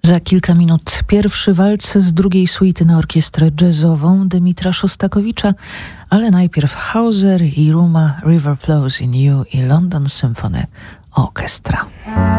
Za kilka minut pierwszy walc z drugiej suity na orkiestrę jazzową Dymitra Szostakowicza, ale najpierw Hauser i Ruma River Flows in You i London Symphony Orchestra.